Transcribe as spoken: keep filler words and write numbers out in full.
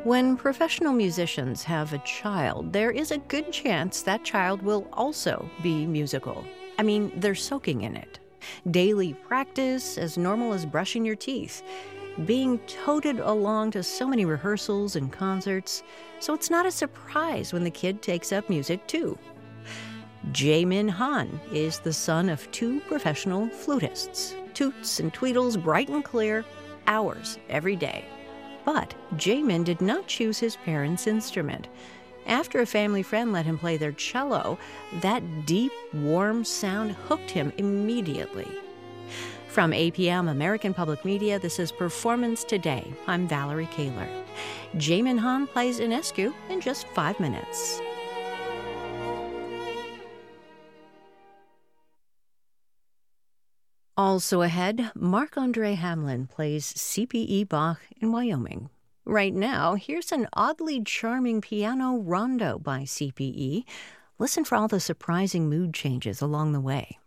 When professional musicians have a child, there is a good chance that child will also be musical. I mean, they're soaking in it. Daily practice, as normal as brushing your teeth. Being toted along to so many rehearsals and concerts, so it's not a surprise when the kid takes up music too. Jae-min Han is the son of two professional flutists. Toots and tweedles bright and clear, hours every day. But Jae-min did not choose his parents' instrument. After a family friend let him play their cello, that deep, warm sound hooked him immediately. From A P M American Public Media, this is Performance Today. I'm Valerie Kaler. Jae-min Han plays Ionescu in just five minutes. Also ahead, Marc-Andre Hamelin plays C P E Bach in Wyoming. Right now, here's an oddly charming piano rondo by C P E. Listen for all the surprising mood changes along the way.